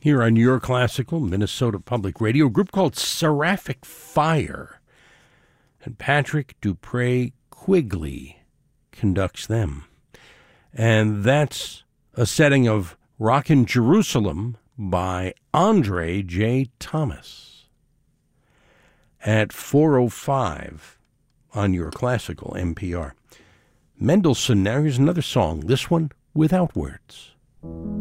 Here on Your Classical, Minnesota Public Radio, a group called Seraphic Fire. And Patrick Dupree Quigley conducts them. And that's a setting of Rockin' Jerusalem by Andre J. Thomas. At 4:05 on Your Classical NPR. Mendelssohn, now here's another song, this one without words.